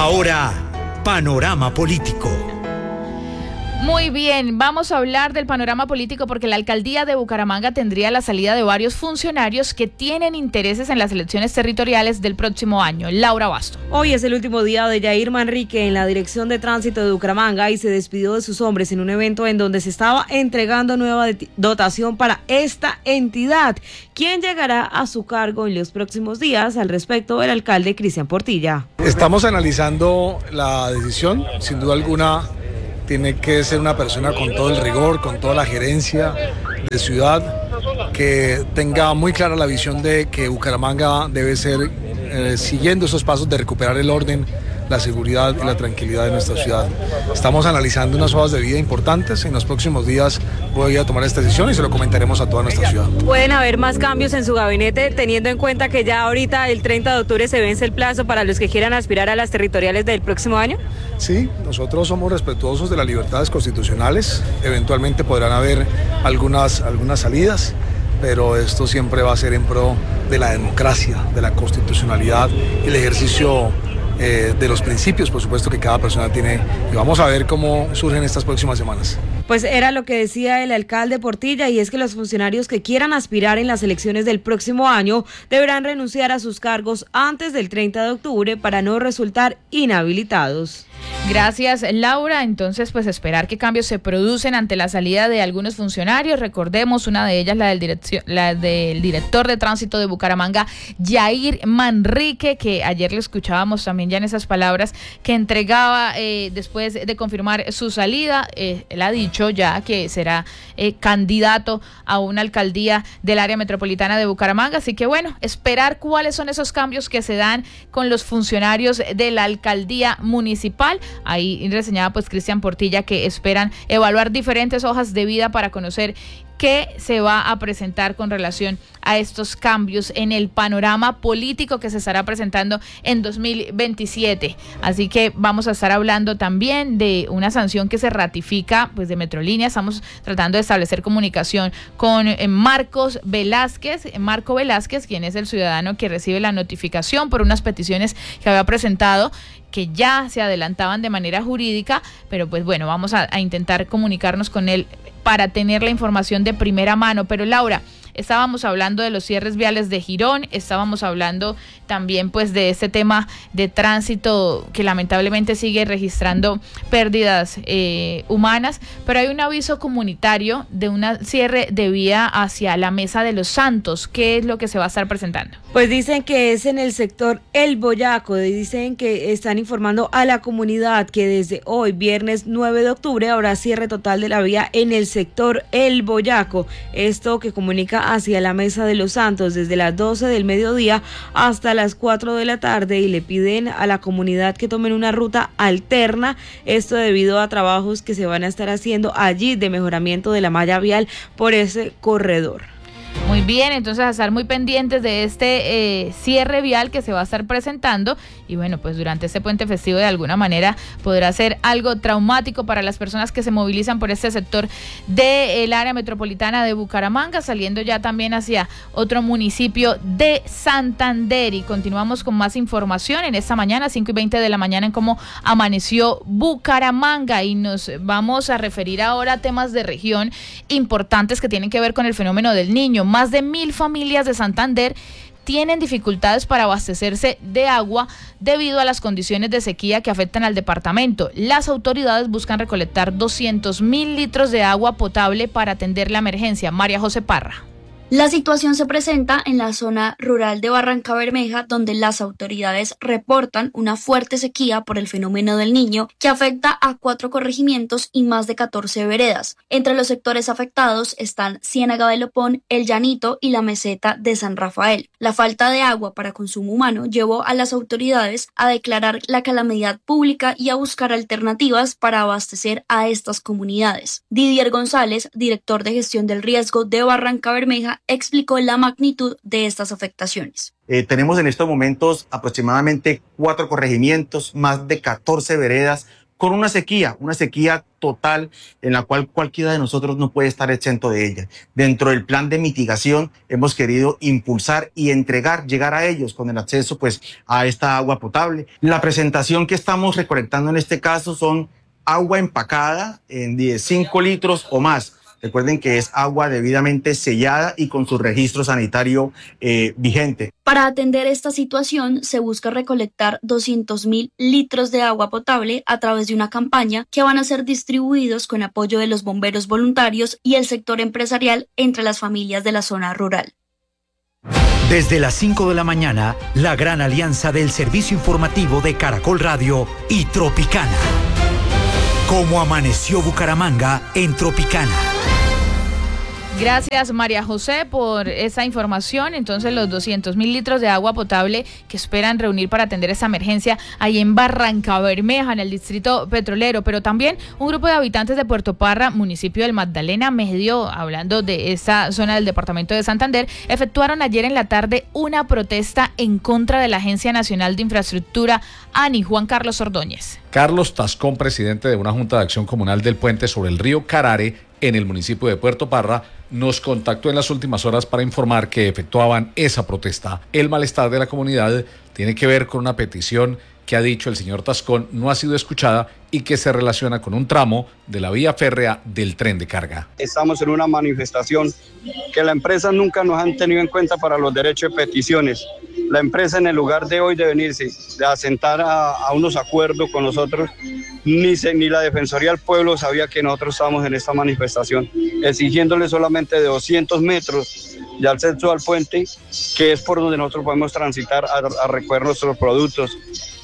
Ahora, Panorama Político. Muy bien, vamos a hablar del panorama político porque la alcaldía de Bucaramanga tendría la salida de varios funcionarios que tienen intereses en las elecciones territoriales del próximo año. Laura Basto. Hoy es el último día de Yair Manrique en la Dirección de Tránsito de Bucaramanga y se despidió de sus hombres en un evento en donde se estaba entregando nueva dotación para esta entidad. ¿Quién llegará a su cargo en los próximos días? Al respecto, el alcalde Cristian Portilla. Estamos analizando la decisión, sin duda alguna. Tiene que ser una persona con todo el rigor, con toda la gerencia de ciudad, que tenga muy clara la visión de que Bucaramanga debe ser, siguiendo esos pasos de recuperar el orden, la seguridad y la tranquilidad de nuestra ciudad. Estamos analizando unas hojas de vida importantes. En los próximos días voy a tomar esta decisión y se lo comentaremos a toda nuestra ciudad. ¿Pueden haber más cambios en su gabinete, teniendo en cuenta que ya ahorita el 30 de octubre se vence el plazo para los que quieran aspirar a las territoriales del próximo año? Sí, nosotros somos respetuosos de las libertades constitucionales. Eventualmente podrán haber algunas salidas, pero esto siempre va a ser en pro de la democracia, de la constitucionalidad y el ejercicio de los principios, por supuesto, que cada persona tiene, y vamos a ver cómo surgen estas próximas semanas. Pues era lo que decía el alcalde Portilla, y es que los funcionarios que quieran aspirar en las elecciones del próximo año deberán renunciar a sus cargos antes del 30 de octubre para no resultar inhabilitados. Gracias, Laura. Entonces, pues esperar qué cambios se producen ante la salida de algunos funcionarios. Recordemos, una de ellas, la del director de tránsito de Bucaramanga, Yair Manrique, que ayer le escuchábamos también ya en esas palabras que entregaba después de confirmar su salida. Él ha dicho ya que será candidato a una alcaldía del área metropolitana de Bucaramanga. Así que bueno, esperar cuáles son esos cambios que se dan con los funcionarios de la alcaldía municipal. Ahí reseñaba pues Cristian Portilla que esperan evaluar diferentes hojas de vida para conocer qué se va a presentar con relación a estos cambios en el panorama político que se estará presentando en 2027. Así que vamos a estar hablando también de una sanción que se ratifica pues de Metrolínea. Estamos tratando de establecer comunicación con Marco Velázquez, quien es el ciudadano que recibe la notificación por unas peticiones que había presentado, que ya se adelantaban de manera jurídica, pero pues bueno, vamos a intentar comunicarnos con él para tener la información de primera mano. Pero Laura, estábamos hablando de los cierres viales de Girón, estábamos hablando también pues de este tema de tránsito que lamentablemente sigue registrando pérdidas humanas, pero hay un aviso comunitario de un cierre de vía hacia la Mesa de los Santos. ¿Qué es lo que se va a estar presentando? Pues dicen que es en el sector El Boyaco. Dicen que están informando a la comunidad que desde hoy, viernes 9 de octubre, habrá cierre total de la vía en el sector El Boyaco. Esto que comunica hacia la Mesa de los Santos desde las 12 del mediodía hasta las 4 de la tarde, y le piden a la comunidad que tomen una ruta alterna, esto debido a trabajos que se van a estar haciendo allí de mejoramiento de la malla vial por ese corredor. Muy bien, entonces a estar muy pendientes de este cierre vial que se va a estar presentando, y bueno, pues durante este puente festivo de alguna manera podrá ser algo traumático para las personas que se movilizan por este sector del área metropolitana de Bucaramanga, saliendo ya también hacia otro municipio de Santander. Y continuamos con más información en esta mañana, 5:20 de la mañana, en cómo amaneció Bucaramanga, y nos vamos a referir ahora a temas de región importantes que tienen que ver con el fenómeno del Niño. Más de 1,000 familias de Santander tienen dificultades para abastecerse de agua debido a las condiciones de sequía que afectan al departamento. Las autoridades buscan recolectar 200.000 litros de agua potable para atender la emergencia. María José Parra. La situación se presenta en la zona rural de Barrancabermeja, donde las autoridades reportan una fuerte sequía por el fenómeno del Niño que afecta a 4 corregimientos y más de 14 veredas. Entre los sectores afectados están Ciénaga de Lopón, El Llanito y la meseta de San Rafael. La falta de agua para consumo humano llevó a las autoridades a declarar la calamidad pública y a buscar alternativas para abastecer a estas comunidades. Didier González, director de gestión del riesgo de Barrancabermeja, explicó la magnitud de estas afectaciones. Tenemos en estos momentos aproximadamente 4 corregimientos, más de 14 veredas con una sequía total en la cual cualquiera de nosotros no puede estar exento de ella. Dentro del plan de mitigación hemos querido impulsar y llegar a ellos con el acceso pues a esta agua potable. La presentación que estamos recolectando en este caso son agua empacada en 5 litros o más. Recuerden que es agua debidamente sellada y con su registro sanitario vigente. Para atender esta situación, se busca recolectar 200.000 litros de agua potable a través de una campaña que van a ser distribuidos con apoyo de los bomberos voluntarios y el sector empresarial entre las familias de la zona rural. Desde las 5 de la mañana, la gran alianza del servicio informativo de Caracol Radio y Tropicana. Cómo amaneció Bucaramanga en Tropicana. Gracias, María José, por esa información. Entonces, los 200.000 litros de agua potable que esperan reunir para atender esa emergencia ahí en Barrancabermeja, en el distrito petrolero. Pero también un grupo de habitantes de Puerto Parra, municipio del Magdalena Medio, hablando de esta zona del departamento de Santander, efectuaron ayer en la tarde una protesta en contra de la Agencia Nacional de Infraestructura, ANI. Juan Carlos Ordóñez. Carlos Tascón, presidente de una Junta de Acción Comunal del puente sobre el río Carare, en el municipio de Puerto Parra, nos contactó en las últimas horas para informar que efectuaban esa protesta. El malestar de la comunidad tiene que ver con una petición que ha dicho el señor Tascón no ha sido escuchada y que se relaciona con un tramo de la vía férrea del tren de carga. Estamos en una manifestación que la empresa nunca nos han tenido en cuenta para los derechos de peticiones. La empresa, en el lugar de hoy de venirse a sentar a unos acuerdos con nosotros, ni la Defensoría del Pueblo sabía que nosotros estábamos en esta manifestación, exigiéndole solamente de 200 metros de acceso al puente, que es por donde nosotros podemos transitar a recoger nuestros productos,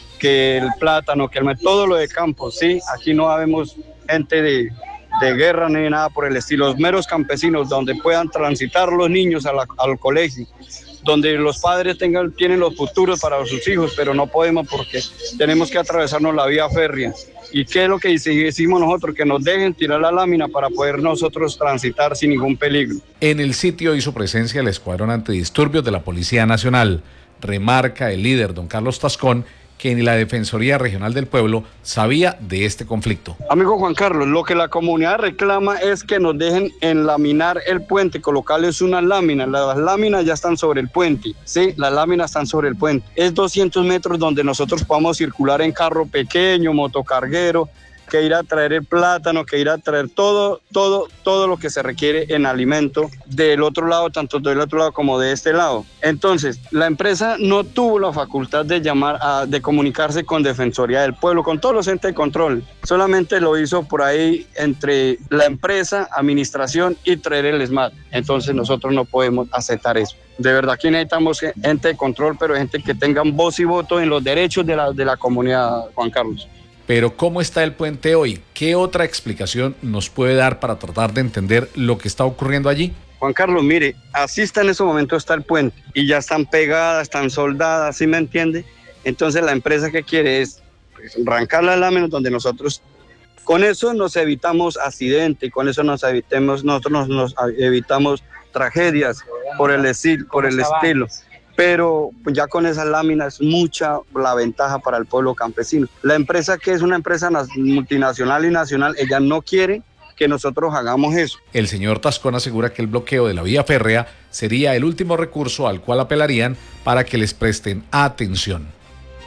que el plátano, que todo lo de campo, ¿sí? Aquí no habemos gente de guerra ni nada por el estilo, los meros campesinos, donde puedan transitar los niños al colegio, donde los padres tienen los futuros para sus hijos, pero no podemos porque tenemos que atravesarnos la vía férrea. ¿Y qué es lo que decimos nosotros? Que nos dejen tirar la lámina para poder nosotros transitar sin ningún peligro. En el sitio hizo presencia el Escuadrón Antidisturbios de la Policía Nacional. Remarca el líder, don Carlos Tascón, que ni la Defensoría Regional del Pueblo sabía de este conflicto. Amigo Juan Carlos, lo que la comunidad reclama es que nos dejen enlaminar el puente, colocarles unas láminas. Las láminas ya están sobre el puente, ¿sí? Las láminas están sobre el puente. Es 200 metros donde nosotros podamos circular en carro pequeño, motocarguero, que ir a traer el plátano, que ir a traer todo lo que se requiere en alimento del otro lado, tanto del otro lado como de este lado. Entonces, la empresa no tuvo la facultad de de comunicarse con Defensoría del Pueblo, con todos los entes de control. Solamente lo hizo por ahí entre la empresa, administración y traer el SMAT. Entonces, nosotros no podemos aceptar eso. De verdad, aquí necesitamos gente de control, pero gente que tenga voz y voto en los derechos de la comunidad, Juan Carlos. Pero ¿cómo está el puente hoy? ¿Qué otra explicación nos puede dar para tratar de entender lo que está ocurriendo allí? Juan Carlos, mire, así está en ese momento está el puente y ya están pegadas, están soldadas, ¿sí me entiende? Entonces la empresa que quiere es arrancar las láminas donde nosotros, con eso nos evitamos accidentes, con eso nosotros nos evitamos tragedias por el estilo. Pero ya con esas láminas es mucha la ventaja para el pueblo campesino. La empresa, que es una empresa multinacional y nacional, ella no quiere que nosotros hagamos eso. El señor Tascón asegura que el bloqueo de la vía férrea sería el último recurso al cual apelarían para que les presten atención.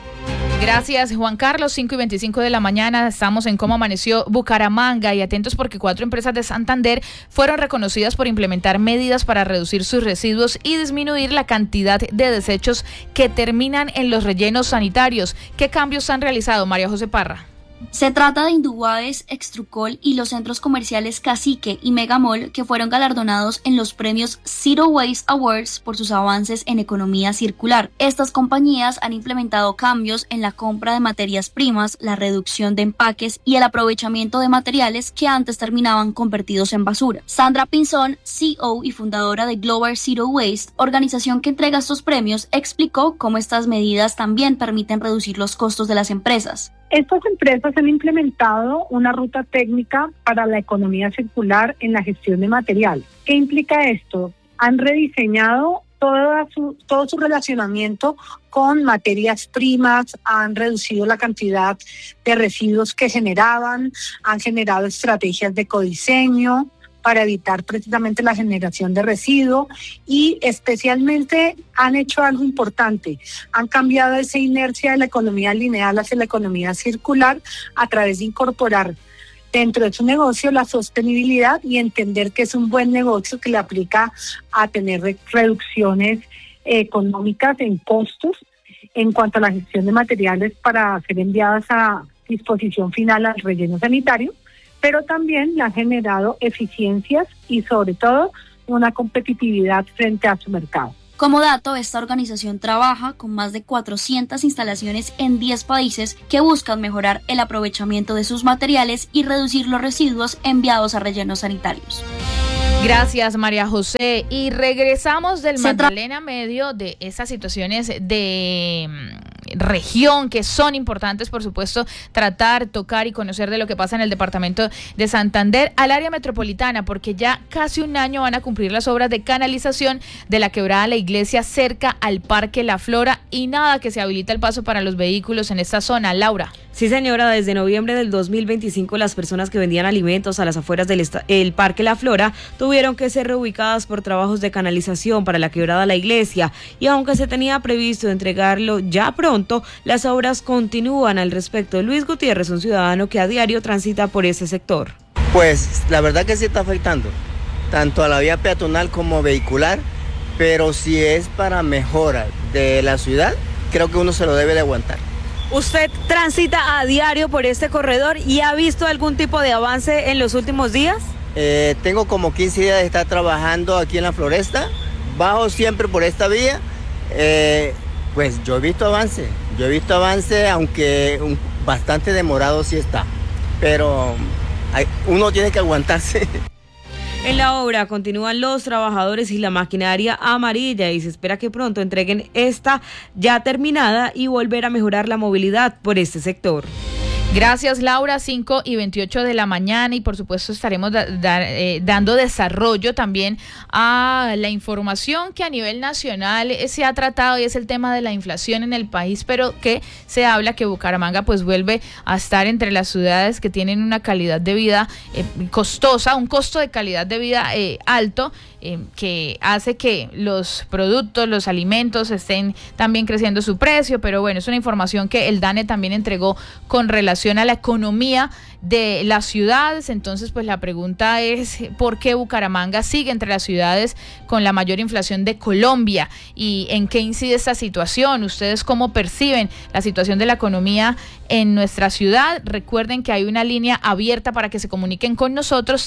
Gracias, Juan Carlos. 5:25 de la mañana, estamos en Cómo Amaneció Bucaramanga y atentos porque 4 empresas de Santander fueron reconocidas por implementar medidas para reducir sus residuos y disminuir la cantidad de desechos que terminan en los rellenos sanitarios. ¿Qué cambios han realizado, María José Parra? Se trata de Induades, Extrucol y los centros comerciales Cacique y Megamall, que fueron galardonados en los premios Zero Waste Awards por sus avances en economía circular. Estas compañías han implementado cambios en la compra de materias primas, la reducción de empaques y el aprovechamiento de materiales que antes terminaban convertidos en basura. Sandra Pinzón, CEO y fundadora de Global Zero Waste, organización que entrega estos premios, explicó cómo estas medidas también permiten reducir los costos de las empresas. Estas empresas han implementado una ruta técnica para la economía circular en la gestión de material. ¿Qué implica esto? Han rediseñado todo su relacionamiento con materias primas, han reducido la cantidad de residuos que generaban, han generado estrategias de ecodiseño para evitar precisamente la generación de residuos y especialmente han hecho algo importante, han cambiado esa inercia de la economía lineal hacia la economía circular a través de incorporar dentro de su negocio la sostenibilidad y entender que es un buen negocio que le aplica a tener reducciones económicas en costos en cuanto a la gestión de materiales para ser enviadas a disposición final al relleno sanitario, pero también le ha generado eficiencias y sobre todo una competitividad frente a su mercado. Como dato, esta organización trabaja con más de 400 instalaciones en 10 países que buscan mejorar el aprovechamiento de sus materiales y reducir los residuos enviados a rellenos sanitarios. Gracias, María José. Y regresamos del Magdalena Medio, de esas situaciones de región que son importantes, por supuesto, tratar, tocar y conocer de lo que pasa en el departamento de Santander, al área metropolitana, porque ya casi un año van a cumplir las obras de canalización de la quebrada La Iglesia cerca al Parque La Flora y nada que se habilita el paso para los vehículos en esta zona. Laura. Sí, señora, desde noviembre del 2025 las personas que vendían alimentos a las afueras del Parque La Flora tuvieron que ser reubicadas por trabajos de canalización para la quebrada La Iglesia y aunque se tenía previsto entregarlo ya pronto, las obras continúan al respecto. Luis Gutiérrez, un ciudadano que a diario transita por ese sector. Pues la verdad que sí está afectando, tanto a la vía peatonal como vehicular, pero si es para mejora de la ciudad, creo que uno se lo debe de aguantar. ¿Usted transita a diario por este corredor y ha visto algún tipo de avance en los últimos días? Tengo como 15 días de estar trabajando aquí en la Floresta, bajo siempre por esta vía, pues yo he visto avance, aunque bastante demorado sí está, pero uno tiene que aguantarse. En la obra continúan los trabajadores y la maquinaria amarilla y se espera que pronto entreguen esta ya terminada y volver a mejorar la movilidad por este sector. Gracias, Laura. 5:28 de la mañana y por supuesto estaremos dando desarrollo también a la información que a nivel nacional se ha tratado y es el tema de la inflación en el país, pero que se habla que Bucaramanga pues vuelve a estar entre las ciudades que tienen una calidad de vida costosa, un costo de calidad de vida alto, que hace que los productos, los alimentos estén también creciendo su precio, pero bueno, es una información que el DANE también entregó con relación a la economía de las ciudades. Entonces pues la pregunta es ¿por qué Bucaramanga sigue entre las ciudades con la mayor inflación de Colombia? ¿Y en qué incide esta situación? ¿Ustedes cómo perciben la situación de la economía en nuestra ciudad? Recuerden que hay una línea abierta para que se comuniquen con nosotros,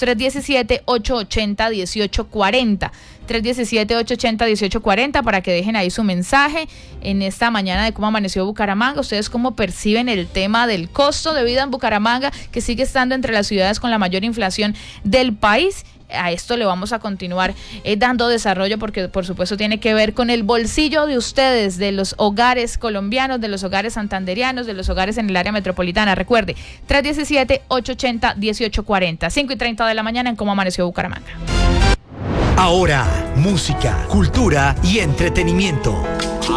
317-880-1840. 317-880-1840 para que dejen ahí su mensaje en esta mañana de cómo amaneció Bucaramanga. ¿Ustedes cómo perciben el tema del costo de vida en Bucaramanga, que sigue estando entre las ciudades con la mayor inflación del país? A esto le vamos a continuar dando desarrollo porque por supuesto tiene que ver con el bolsillo de ustedes, de los hogares colombianos, de los hogares santanderianos, de los hogares en el área metropolitana. Recuerde, 317-880-1840, 5:30 de la mañana en Cómo Amaneció Bucaramanga. Ahora, música, cultura y entretenimiento.